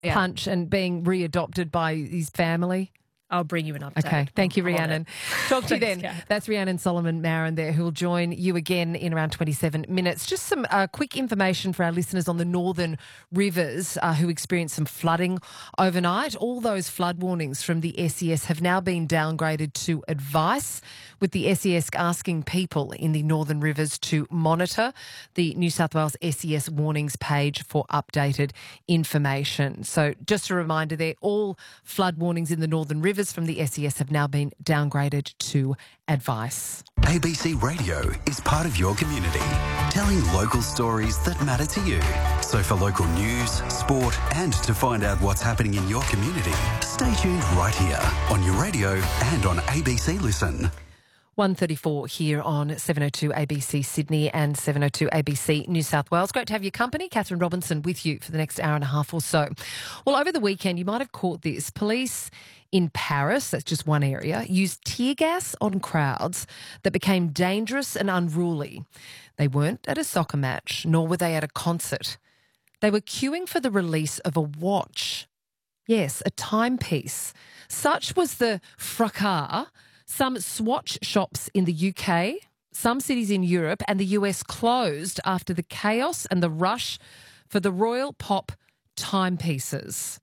Yeah. Punch and being readopted by his family? I'll bring you an update. Okay, thank you, on Rhiannon. it. Talk to you Thanks, then. Kat. That's Rhiannon Solomon-Marin there, who will join you again in around 27 minutes. Just some quick information for our listeners on the northern rivers who experienced some flooding overnight. All those flood warnings from the SES have now been downgraded to advice, with the SES asking people in the northern rivers to monitor the New South Wales SES warnings page for updated information. So just a reminder there, all flood warnings in the northern rivers from the SES have now been downgraded to advice. ABC Radio is part of your community, telling local stories that matter to you. So for local news, sport and to find out what's happening in your community, stay tuned right here on your radio and on ABC Listen. 1:34 here on 702 ABC Sydney and 702 ABC New South Wales. Great to have your company. Catherine Robinson with you for the next hour and a half or so. Well, over the weekend, you might have caught this. Police in Paris, that's just one area, used tear gas on crowds that became dangerous and unruly. They weren't at a soccer match, nor were they at a concert. They were queuing for the release of a watch. Yes, a timepiece. Such was the fracas. Some Swatch shops in the UK, some cities in Europe and the US closed after the chaos and the rush for the Royal Pop timepieces.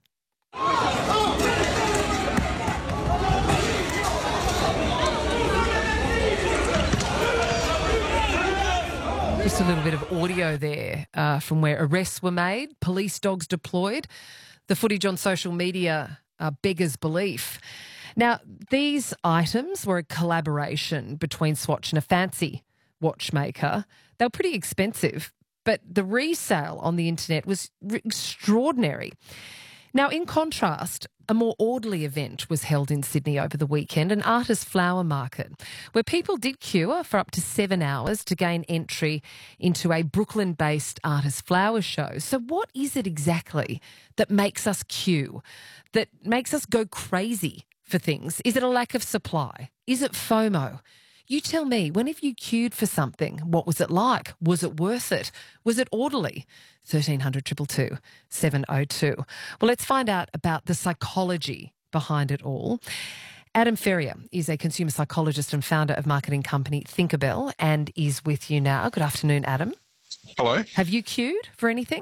Just a little bit of audio there from where arrests were made, police dogs deployed. The footage on social media beggars belief. Now, these items were a collaboration between Swatch and a fancy watchmaker. They were pretty expensive, but the resale on the internet was extraordinary. Now, in contrast, a more orderly event was held in Sydney over the weekend, an artist flower market, where people did queue for up to 7 hours to gain entry into a Brooklyn-based artist flower show. So what is it exactly that makes us queue, that makes us go crazy for things? Is it a lack of supply? Is it FOMO? You tell me, when have you queued for something? What was it like? Was it worth it? Was it orderly? 1300 222 702. Well, let's find out about the psychology behind it all. Adam Ferrier is a consumer psychologist and founder of marketing company Thinkerbell and is with you now. Good afternoon, Adam. Hello. Have you queued for anything?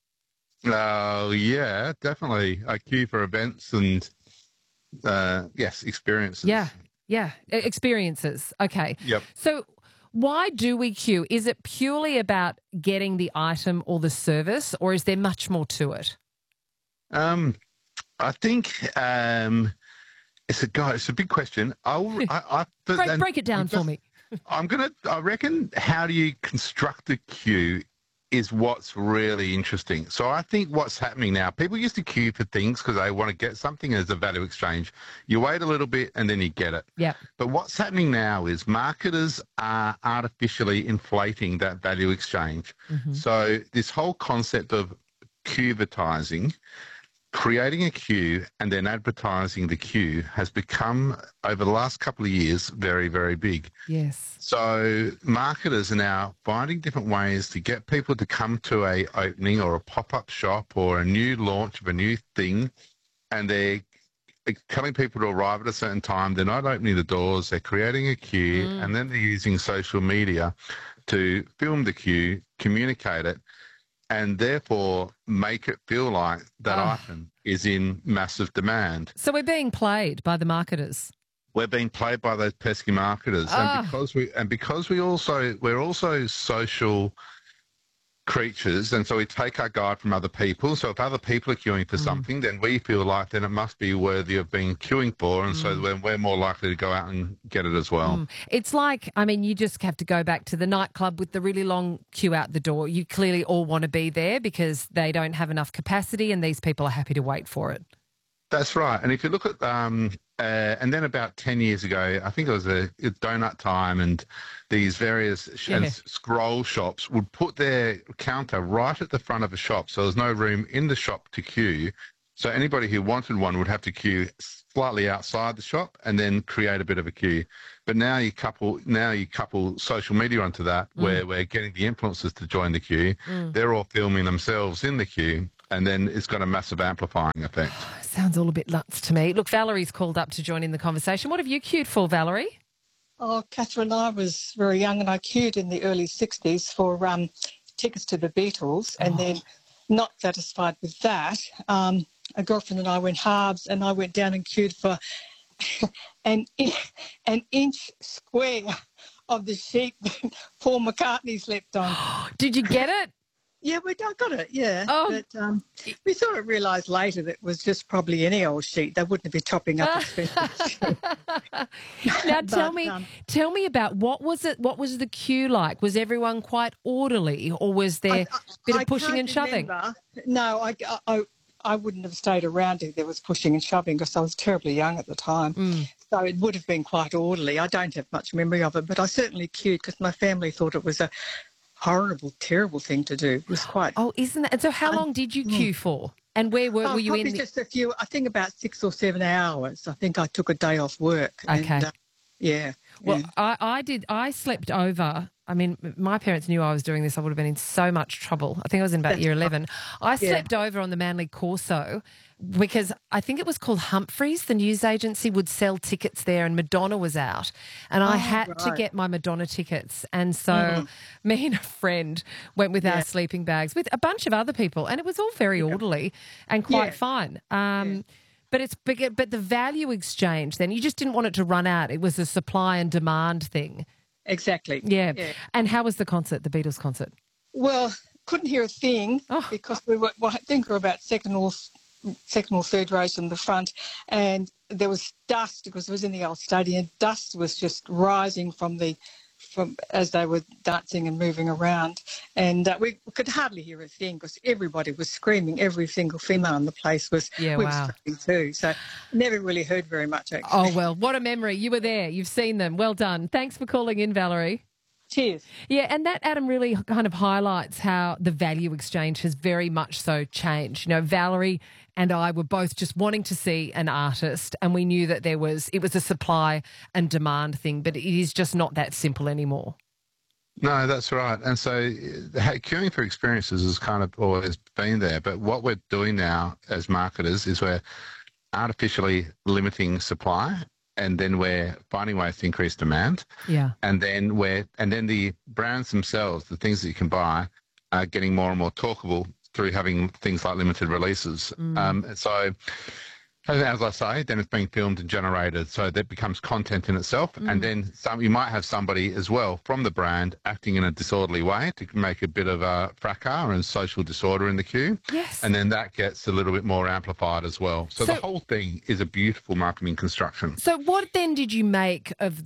Yeah, definitely. I queue for events and, yes, experiences. Yeah. Experiences. Okay. Yep. So why do we queue? Is it purely about getting the item or the service, or is there much more to it? I think it's a big question. Break it down for me. I reckon how do you construct a queue is what's really interesting. So I think what's happening now, people used to queue for things because they want to get something as a value exchange. You wait a little bit and then you get it. Yeah. But what's happening now is marketers are artificially inflating that value exchange. Mm-hmm. So this whole concept of queuevertising, creating a queue and then advertising the queue has become, over the last couple of years, very, very big. Yes. So marketers are now finding different ways to get people to come to a opening or a pop-up shop or a new launch of a new thing, and they're telling people to arrive at a certain time. They're not opening the doors. They're creating a queue, and then they're using social media to film the queue, communicate it, and therefore make it feel like that item is in massive demand. So we're being played by the marketers. We're being played by those pesky marketers, and because we're also social creatures, and so we take our guide from other people. So if other people are queuing for something, then we feel like then it must be worthy of being queuing for, and so then we're more likely to go out and get it as well. It's like, I mean, you just have to go back to the nightclub with the really long queue out the door. You clearly all want to be there because they don't have enough capacity and these people are happy to wait for it. That's right. And if you look at, and then about 10 years ago, I think it was a donut time, and these various and scroll shops would put their counter right at the front of a shop. So there's no room in the shop to queue. So anybody who wanted one would have to queue slightly outside the shop and then create a bit of a queue. But now you couple social media onto that, where we're getting the influencers to join the queue. They're all filming themselves in the queue. and then it's got a massive amplifying effect. Sounds all a bit nuts to me. Look, Valerie's called up to join in the conversation. What have you queued for, Valerie? Oh, Catherine, I was very young and I queued in the early 60s for tickets to the Beatles, and then not satisfied with that, a girlfriend and I went halves, and I went down and queued for an inch square of the sheet that Paul McCartney slept on. Did you get it? Yeah, I got it, yeah. Oh. But we sort of realised later that it was just probably any old sheet. They wouldn't be topping up expensive. Now tell me about what was it? What was the queue like? Was everyone quite orderly, or was there a bit of pushing and shoving? No, I wouldn't have stayed around if there was pushing and shoving because I was terribly young at the time. So it would have been quite orderly. I don't have much memory of it, but I certainly queued because my family thought it was a horrible, terrible thing to do. It was quite... Oh, isn't that... And so how long did you queue for? And where were you in? Probably just a few, I think about 6 or 7 hours. I think I took a day off work. Okay. And, yeah. Well, yeah. I slept over. I mean, my parents knew I was doing this. I would have been in so much trouble. I think I was in about year 11. I slept over on the Manly Corso because I think it was called Humphreys. The news agency would sell tickets there, and Madonna was out. And I had to get my Madonna tickets. And so me and a friend went with our sleeping bags with a bunch of other people, and it was all very orderly and quite fine. But the value exchange, then you just didn't want it to run out. It was a supply and demand thing. Exactly. Yeah. And how was the concert, the Beatles concert? Well, couldn't hear a thing because I think we were about second or third rows from the front, and there was dust because it was in the old stadium. Dust was just rising from as they were dancing and moving around, and we could hardly hear a thing because everybody was screaming. Every single female in the place was screaming too. So never really heard very much, actually. Oh, well, what a memory. You were there. You've seen them. Well done. Thanks for calling in, Valerie. Cheers. Yeah, and that, Adam, really kind of highlights how the value exchange has very much so changed. You know, Valerie and I were both just wanting to see an artist, and we knew that it was a supply and demand thing, but it is just not that simple anymore. No, that's right. And so queuing for experiences has kind of always been there, but what we're doing now as marketers is we're artificially limiting supply, and then we're finding ways to increase demand. Yeah. And then the brands themselves, the things that you can buy, are getting more and more talkable through having things like limited releases. So as I say, then it's being filmed and generated, so that becomes content in itself. And then you might have somebody as well from the brand acting in a disorderly way to make a bit of a fracas and social disorder in the queue. Yes. And then that gets a little bit more amplified as well. So the whole thing is a beautiful marketing construction. So what then did you make of